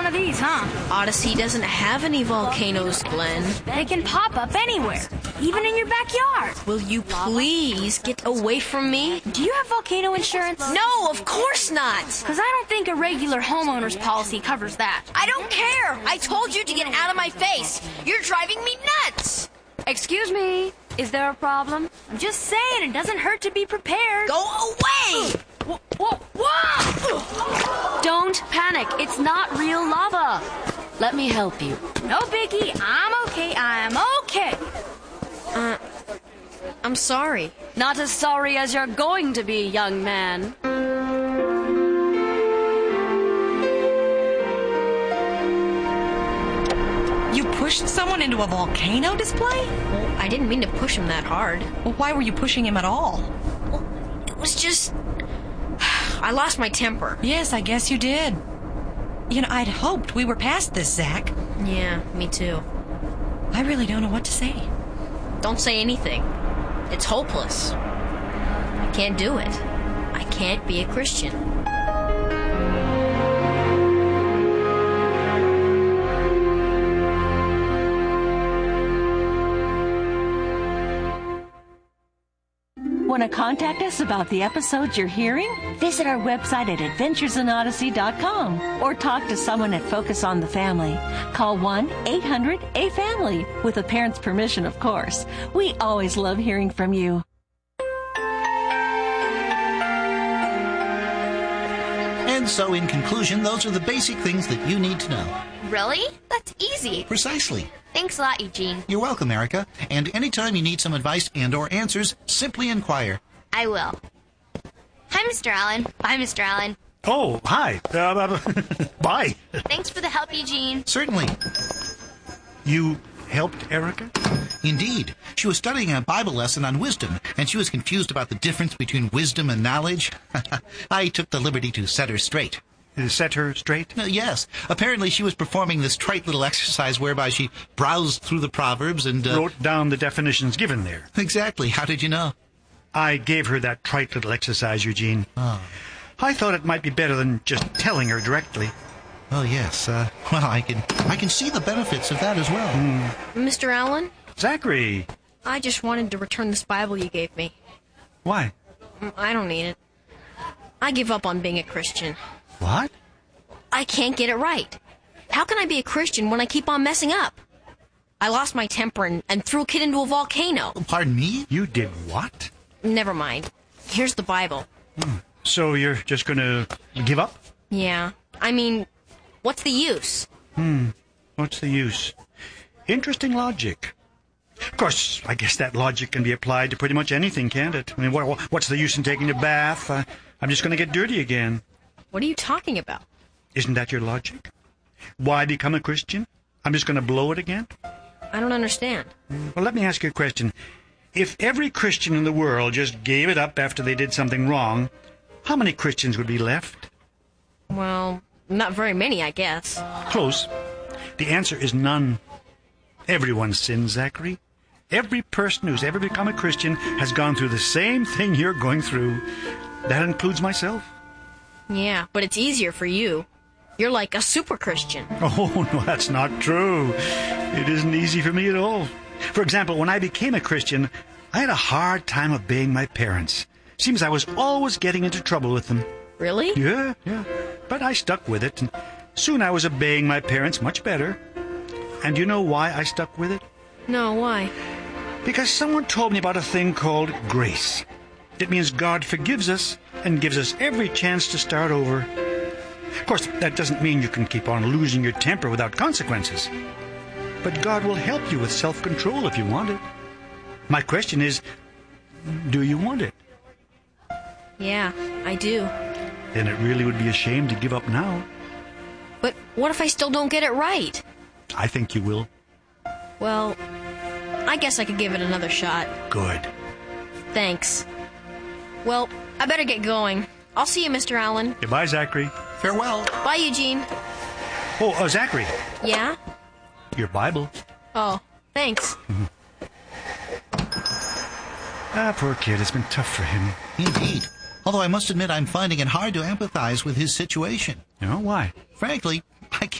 of these, huh? Odyssey doesn't have any volcanoes, Glenn. They can pop up anywhere, even in your backyard. Will you please get away from me? Do you have volcano insurance? No, of course not. Because I don't think a regular homeowner's policy covers that. I don't care. I told you to get out of my face. You're driving me nuts. Excuse me, is there a problem? I'm just saying it doesn't hurt to be prepared. Go away! Whoa! Don't panic. It's not real lava. Let me help you. No biggie. I'm okay. I'm sorry. Not as sorry as you're going to be, young man. You pushed someone into a volcano display? Well, I didn't mean to push him that hard. Well, why were you pushing him at all? Well, it was just... I lost my temper. Yes, I guess you did. You know, I'd hoped we were past this, Zach. Yeah, me too. I really don't know what to say. Don't say anything. It's hopeless. I can't do it. I can't be a Christian. Want to contact us about the episodes you're hearing? Visit our website at adventuresinodyssey.com or talk to someone at Focus on the Family. Call 1-800-A-FAMILY with a parent's permission, of course. We always love hearing from you. And so, in conclusion, those are the basic things that you need to know. Really? That's easy. Precisely. Thanks a lot, Eugene. You're welcome, Erica. And anytime you need some advice and/or answers, simply inquire. I will. Hi, Mr. Allen. Bye, Mr. Allen. Oh, hi. Bye. Thanks for the help, Eugene. Certainly. You helped Erica? Indeed. She was studying a Bible lesson on wisdom, and she was confused about the difference between wisdom and knowledge. I took the liberty to set her straight. Set her straight? Yes. Apparently she was performing this trite little exercise whereby she browsed through the Proverbs and... wrote down the definitions given there. Exactly. How did you know? I gave her that trite little exercise, Eugene. Oh. I thought it might be better than just telling her directly. Oh, yes. Well, I can see the benefits of that as well. Mr. Allen? Zachary! I just wanted to return this Bible you gave me. Why? I don't need it. I give up on being a Christian. What? I can't get it right. How can I be a Christian when I keep on messing up? I lost my temper and threw a kid into a volcano. Pardon me? You did what? Never mind. Here's the Bible. So you're just going to give up? Yeah. I mean, what's the use? What's the use? Interesting logic. Of course, I guess that logic can be applied to pretty much anything, can't it? I mean, what's the use in taking a bath? I'm just going to get dirty again. What are you talking about? Isn't that your logic? Why become a Christian? I'm just going to blow it again? I don't understand. Well, let me ask you a question. If every Christian in the world just gave it up after they did something wrong, how many Christians would be left? Well, not very many, I guess. Close. The answer is none. Everyone sins, Zachary. Every person who's ever become a Christian has gone through the same thing you're going through. That includes myself. Yeah, but it's easier for you. You're like a super Christian. Oh, no, that's not true. It isn't easy for me at all. For example, when I became a Christian, I had a hard time obeying my parents. Seems I was always getting into trouble with them. Really? Yeah. But I stuck with it, and soon I was obeying my parents much better. And you know why I stuck with it? No, why? Because someone told me about a thing called grace. It means God forgives us and gives us every chance to start over. Of course, that doesn't mean you can keep on losing your temper without consequences. But God will help you with self-control if you want it. My question is, do you want it? Yeah, I do. Then it really would be a shame to give up now. But what if I still don't get it right? I think you will. Well, I guess I could give it another shot. Good. Thanks. Well, I better get going. I'll see you, Mr. Allen. Goodbye, Zachary. Farewell. Bye, Eugene. Oh, Zachary. Yeah? Your Bible. Oh, thanks. Poor kid. It's been tough for him. Indeed. Although I must admit I'm finding it hard to empathize with his situation. You know, why? Frankly,